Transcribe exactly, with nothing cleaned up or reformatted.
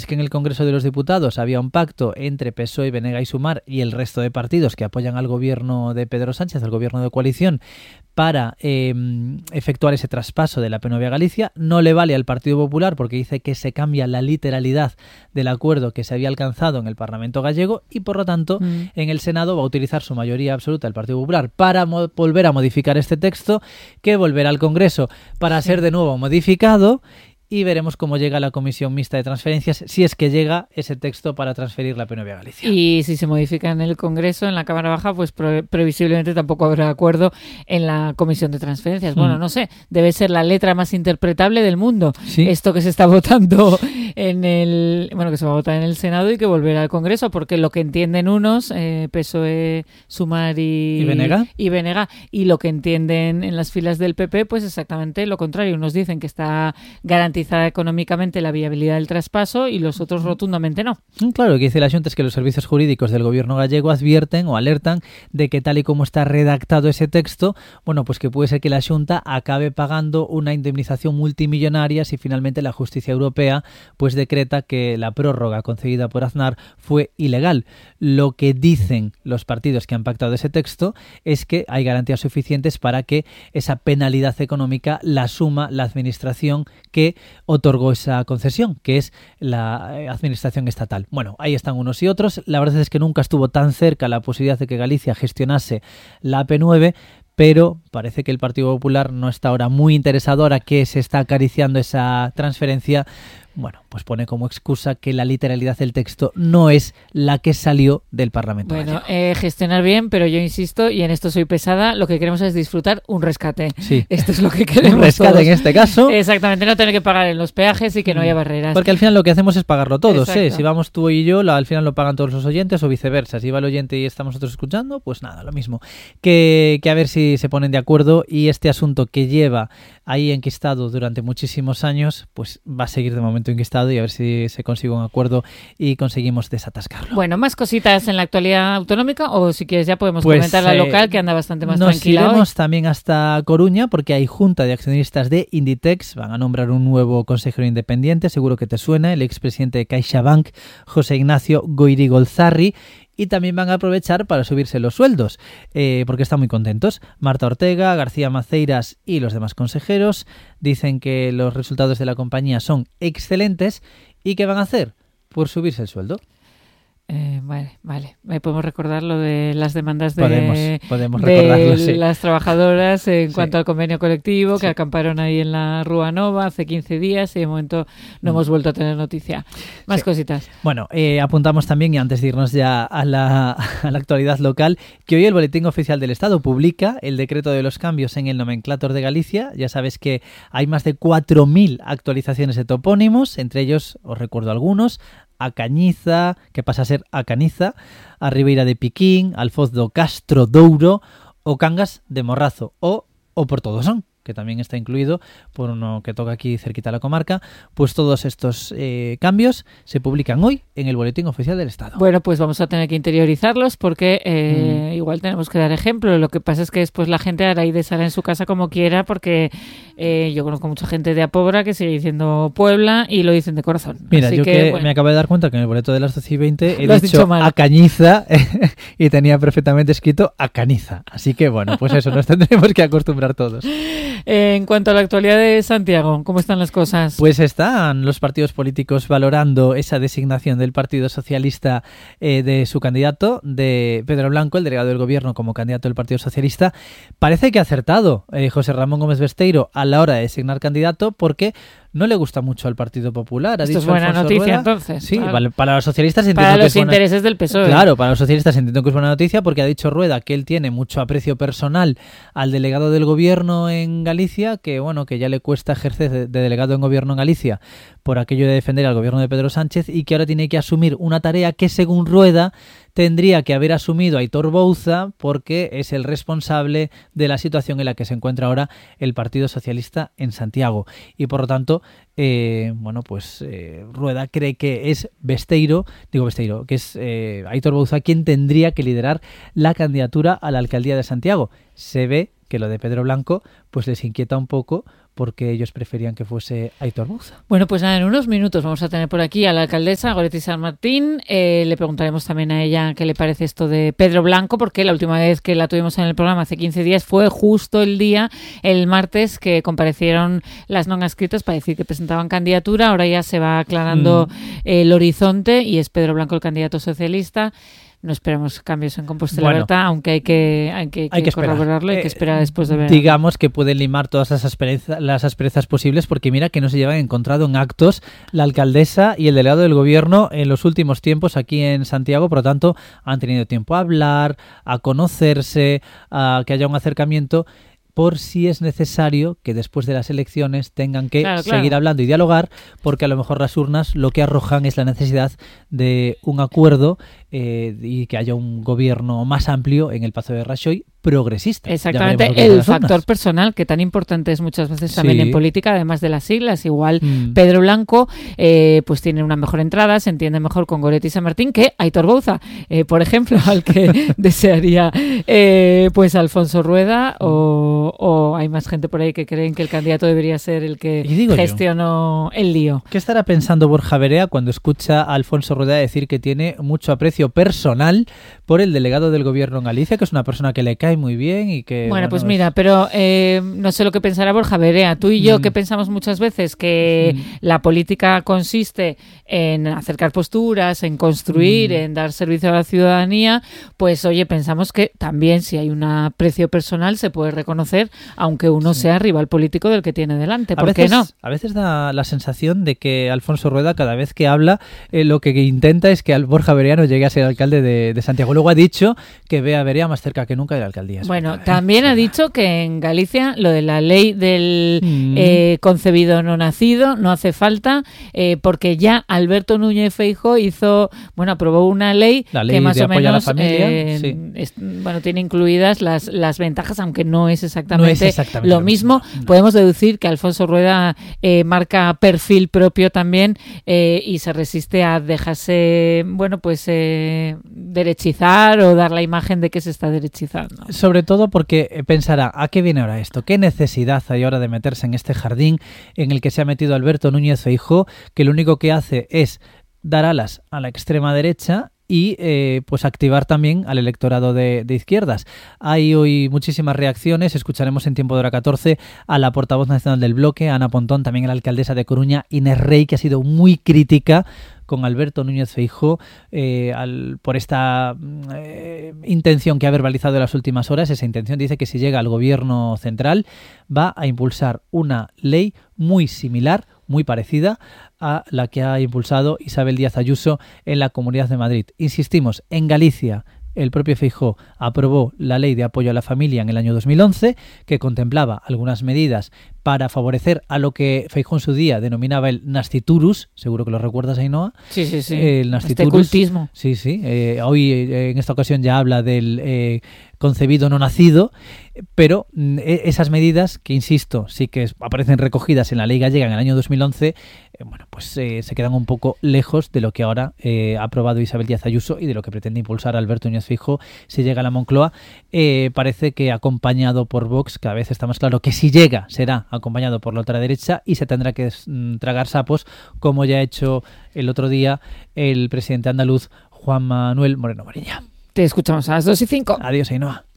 que en el Congreso de los Diputados había un pacto entre P S O E, Benega y Sumar y el resto de partidos que apoyan al gobierno de Pedro Sánchez, al gobierno de coalición, para eh, efectuar ese traspaso de la P nueve a Galicia. No le vale al Partido Popular porque dice que se cambia la literalidad del acuerdo que se había alcanzado en el Parlamento gallego y, por lo tanto, mm. en el Senado va a utilizar su mayoría absoluta el Partido Popular para mo- volver a modificar este texto, que volverá al Congreso para sí. ser de nuevo modificado. Y veremos cómo llega la Comisión Mixta de Transferencias, si es que llega ese texto para transferir la P nueve a Galicia. Y si se modifica en el Congreso, en la Cámara Baja, pues pre- previsiblemente tampoco habrá acuerdo en la Comisión de Transferencias. Mm. Bueno, no sé, debe ser la letra más interpretable del mundo. ¿Sí? Esto que se está votando en el... Bueno, que se va a votar en el Senado y que volverá al Congreso, porque lo que entienden unos, eh, P S O E, Sumar y... ¿Y Benega? Y Benega, y lo que entienden en las filas del P P, pues exactamente lo contrario. Unos dicen que está garantizado económicamente la viabilidad del traspaso y los otros rotundamente no. Claro, lo que dice la Xunta es que los servicios jurídicos del gobierno gallego advierten o alertan de que tal y como está redactado ese texto, bueno, pues que puede ser que la Xunta acabe pagando una indemnización multimillonaria si finalmente la justicia europea pues decreta que la prórroga concedida por Aznar fue ilegal. Lo que dicen los partidos que han pactado ese texto es que hay garantías suficientes para que esa penalidad económica la asuma la administración que otorgó esa concesión, que es la administración estatal. Bueno, ahí están unos y otros. La verdad es que nunca estuvo tan cerca la posibilidad de que Galicia gestionase la P nueve, pero parece que el Partido Popular no está ahora muy interesado, ahora que se está acariciando esa transferencia. Bueno, pues pone como excusa que la literalidad del texto no es la que salió del Parlamento. Bueno, eh, gestionar bien, pero yo insisto, y en esto soy pesada, lo que queremos es disfrutar un rescate. Sí. Esto es lo que queremos. Un rescate todos. En este caso. Exactamente, no tener que pagar en los peajes y que no haya barreras. Porque al final lo que hacemos es pagarlo todos, ¿eh? Si vamos tú y yo, al final lo pagan todos los oyentes o viceversa. Si va el oyente y estamos nosotros escuchando, pues nada, lo mismo. Que, que a ver si se ponen de acuerdo y este asunto que lleva ahí enquistado durante muchísimos años, pues va a seguir de momento enquistado y a ver si se consigue un acuerdo y conseguimos desatascarlo. Bueno, más cositas en la actualidad autonómica o si quieres ya podemos pues, comentar la eh, local que anda bastante más nos tranquila. Nos iremos hoy. también hasta Coruña porque hay junta de accionistas de Inditex, van a nombrar un nuevo consejero independiente, seguro que te suena, el expresidente de CaixaBank, José Ignacio Goirigolzarri. Y también van a aprovechar para subirse los sueldos, eh, porque están muy contentos. Marta Ortega, García Maceiras y los demás consejeros dicen que los resultados de la compañía son excelentes. ¿Y qué van a hacer? Por subirse el sueldo. Eh, vale, vale. Podemos recordar lo de las demandas de, podemos, podemos de sí. las trabajadoras en sí. cuanto al convenio colectivo que sí. acamparon ahí en la Rúa Nova hace quince días y de momento no mm. hemos vuelto a tener noticia. Más sí. cositas. Bueno, eh, apuntamos también, y antes de irnos ya a la, a la actualidad local, que hoy el Boletín Oficial del Estado publica el decreto de los cambios en el nomenclátor de Galicia. Ya sabes que hay más de cuatro mil actualizaciones de topónimos, entre ellos, os recuerdo algunos, a Cañiza, que pasa a ser a Caniza, a Ribeira de Piquín, al Foz do Castro Douro o Cangas de Morrazo o, o por todos son, que también está incluido por uno que toca aquí cerquita a la comarca. Pues todos estos eh, cambios se publican hoy en el Boletín Oficial del Estado. Bueno, pues vamos a tener que interiorizarlos porque eh, mm. igual tenemos que dar ejemplo. Lo que pasa es que después la gente hará y deshará en su casa como quiera porque eh, yo conozco mucha gente de Apobra que sigue diciendo Puebla y lo dicen de corazón. Mira, Así yo que, que bueno. me acabo de dar cuenta que en el boleto de las doce y veinte he Lo has dicho, dicho mal. a Cañiza y tenía perfectamente escrito a Caniza. Así que bueno, pues eso, nos tendremos que acostumbrar todos. Eh, en cuanto a la actualidad de Santiago, ¿cómo están las cosas? Pues están los partidos políticos valorando esa designación del Partido Socialista eh, de su candidato, de Pedro Blanco, el delegado del gobierno como candidato del Partido Socialista. Parece que ha acertado eh, José Ramón Gómez Besteiro a la hora de designar candidato porque no le gusta mucho al Partido Popular. Ha Esto dicho es buena Alfonso noticia, Rueda. entonces. Sí, claro. vale, para los socialistas entiendo para que los es buena... intereses del P S O E. Claro, para los socialistas entiendo que es buena noticia porque ha dicho Rueda que él tiene mucho aprecio personal al delegado del gobierno en Galicia, que bueno, que ya le cuesta ejercer de, de delegado en gobierno en Galicia por aquello de defender al gobierno de Pedro Sánchez y que ahora tiene que asumir una tarea que según Rueda tendría que haber asumido Aitor Bouza porque es el responsable de la situación en la que se encuentra ahora el Partido Socialista en Santiago. Y por lo tanto, eh, bueno, pues eh, Rueda cree que es Besteiro, digo Besteiro, que es eh, Aitor Bouza quien tendría que liderar la candidatura a la alcaldía de Santiago. Se ve que lo de Pedro Blanco pues les inquieta un poco porque ellos preferían que fuese Aitor Bouza. Bueno, pues nada, en unos minutos vamos a tener por aquí a la alcaldesa Goretti San Martín. Eh, le preguntaremos también a ella qué le parece esto de Pedro Blanco, porque la última vez que la tuvimos en el programa hace quince días fue justo el día, el martes, que comparecieron las no adscritas para decir que presentaban candidatura. Ahora ya se va aclarando mm. el horizonte y es Pedro Blanco el candidato socialista. No esperamos cambios en Compostela bueno, Berta, aunque hay que, hay que, hay que, que corroborarlo, hay que esperar después de ver. Digamos que pueden limar todas las asperezas, las asperezas posibles, porque mira que no se llevan encontrado en actos la alcaldesa y el delegado del gobierno en los últimos tiempos aquí en Santiago, por lo tanto han tenido tiempo a hablar, a conocerse, a que haya un acercamiento, por si es necesario que después de las elecciones tengan que claro, seguir claro. hablando y dialogar, porque a lo mejor las urnas lo que arrojan es la necesidad de un acuerdo eh, y que haya un gobierno más amplio en el Pazo de Rajoy, progresista. Exactamente, el factor urnas. personal, que tan importante es muchas veces también sí. en política, además de las siglas. Igual mm. Pedro Blanco eh, pues tiene una mejor entrada, se entiende mejor con Goretti San Martín que Aitor Bouza, eh, por ejemplo, al que desearía eh, pues Alfonso Rueda, o, o hay más gente por ahí que creen que el candidato debería ser el que gestionó yo, el lío. ¿Qué estará pensando Borja Verea cuando escucha a Alfonso Rueda decir que tiene mucho aprecio personal por el delegado del gobierno en Galicia, que es una persona que le cae muy bien y que... Bueno, bueno pues es... mira, pero eh, no sé lo que pensará Borja Verea. Tú y yo mm. que pensamos muchas veces que mm. la política consiste en acercar posturas, en construir, mm. en dar servicio a la ciudadanía, pues oye, pensamos que también si hay un aprecio personal se puede reconocer, aunque uno sí. sea rival político del que tiene delante. ¿Por a veces, qué no? A veces da la sensación de que Alfonso Rueda, cada vez que habla, eh, lo que intenta es que al Borja Verea no llegue a ser alcalde de, de Santiago. Luego ha dicho que ve a Verea más cerca que nunca de la alcaldía. Bueno, ¿eh? También ha dicho que en Galicia lo de la ley del mm. eh, concebido no nacido no hace falta, eh, porque ya Alberto Núñez Feijóo hizo, bueno, aprobó una ley, la ley que más de o menos a la familia, eh, sí. es, bueno, tiene incluidas las, las ventajas, aunque no es exactamente, no es exactamente lo mismo. No. Podemos deducir que Alfonso Rueda eh, marca perfil propio también eh, y se resiste a dejarse, bueno, pues eh, derechizar o dar la imagen de que se está derechizando. Sobre todo porque pensará, ¿a qué viene ahora esto? ¿Qué necesidad hay ahora de meterse en este jardín en el que se ha metido Alberto Núñez Feijóo, que lo único que hace es dar alas a la extrema derecha y eh, pues activar también al electorado de, de izquierdas? Hay hoy muchísimas reacciones. Escucharemos en Tiempo de Hora catorce a la portavoz nacional del bloque, Ana Pontón, también a la alcaldesa de Coruña, Inés Rey, que ha sido muy crítica con Alberto Núñez Feijóo eh, al, por esta eh, intención que ha verbalizado en las últimas horas. Esa intención dice que si llega al gobierno central va a impulsar una ley muy similar, muy parecida a la que ha impulsado Isabel Díaz Ayuso en la Comunidad de Madrid. Insistimos, en Galicia el propio Feijóo aprobó la ley de apoyo a la familia en el año dos mil once, que contemplaba algunas medidas para favorecer a lo que Feijóo en su día denominaba el nasciturus, seguro que lo recuerdas, Ainhoa. Sí, sí, sí. Eh, el nasciturus. Este cultismo. Sí, sí. Eh, hoy, eh, en esta ocasión, ya habla del eh, concebido no nacido, pero eh, esas medidas, que insisto, sí que aparecen recogidas en la ley gallega en el año dos mil once, eh, bueno, pues eh, se quedan un poco lejos de lo que ahora eh, ha aprobado Isabel Díaz Ayuso y de lo que pretende impulsar Alberto Núñez Feijóo si llega a la Moncloa. Eh, parece que acompañado por Vox, cada vez está más claro que si llega será acompañado por la otra derecha y se tendrá que mm, tragar sapos, como ya ha hecho el otro día el presidente andaluz Juan Manuel Moreno Mariña. Te escuchamos a las dos y cinco. Adiós, Ainhoa.